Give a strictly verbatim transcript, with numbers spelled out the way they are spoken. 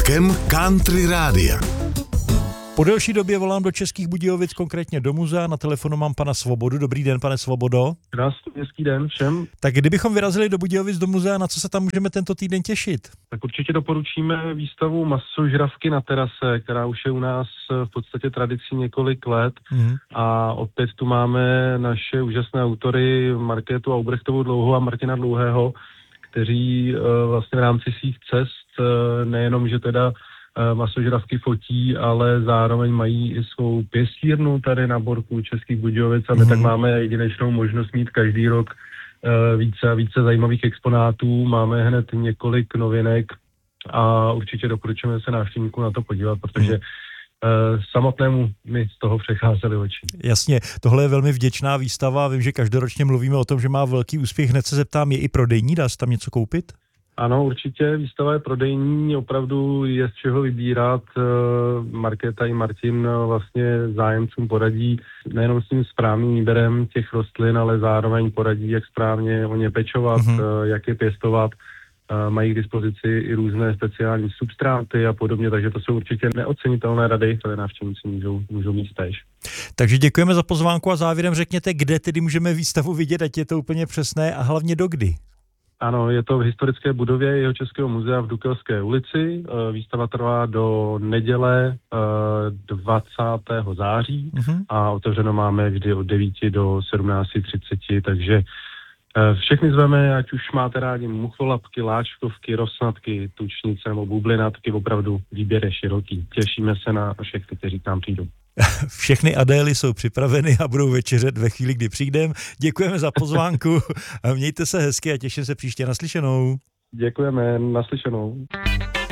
rokem Country Rádia. Po delší době volám do Českých Budějovic, konkrétně do muzea. Na telefonu mám pana Svobodu. Dobrý den, pane Svobodo. Krásný, hezký den všem. Tak kdybychom vyrazili do Budějovic do muzea, na co se tam můžeme tento týden těšit? Tak určitě doporučíme výstavu Masožravky na terase, která už je u nás v podstatě tradicí několik let. Mm. A opět tu máme naše úžasné autory Markétu Aubrechtovou Dlouhou a Martina Dlouhého, kteří vlastně v rámci svých cest nejenom, že teda masožravky fotí, ale zároveň mají i svou pěstírnu tady na Borku Českých Budějovic a my mm. tak máme jedinečnou možnost mít každý rok více a více zajímavých exponátů. Máme hned několik novinek a určitě doporučujeme se návštěvníků na to podívat, protože mm. samotnému mi z toho přecházely oči. Jasně, tohle je velmi vděčná výstava. Vím, že každoročně mluvíme o tom, že má velký úspěch. Hned se zeptám, je i prodejní? Dá se tam něco koupit? Ano, určitě. Výstava je prodejní, opravdu je z čeho vybírat. Markéta i Martin vlastně zájemcům poradí nejenom s tím správným výběrem těch rostlin, ale zároveň poradí, jak správně o ně pečovat, mm-hmm. jak je pěstovat. Mají k dispozici i různé speciální substráty a podobně, takže to jsou určitě neocenitelné rady, které návštěvníci můžou, můžou mít též. Takže děkujeme za pozvánku a závěrem řekněte, kde tedy můžeme výstavu vidět, ať je to úplně přesné a hlavně dokdy. Ano, je to v historické budově Jihočeského muzea v Dukelské ulici. Výstava trvá do neděle dvacátého září uh-huh. a otevřeno máme vždy od devíti do sedmnácti třiceti, takže všechny zveme, ať už máte rádi mucholapky, láčkovky, rosnatky, tučnice nebo bublinatky, opravdu výběr je široký. Těšíme se na všechny, kteří k nám přijdou. Všechny Adély jsou připraveny a budou večeřet ve chvíli, kdy přijdem. Děkujeme za pozvánku, mějte se hezky a těším se příště naslyšenou. Děkujeme, naslyšenou.